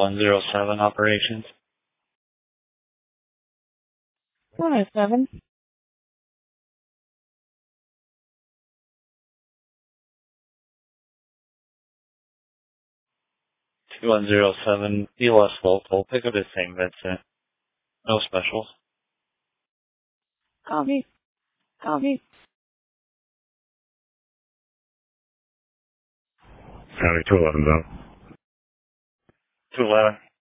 2107 operations. 107. 2107 BLS local. Pick up at St. Vincent. No specials. Copy. Copy. County 211 down. 211.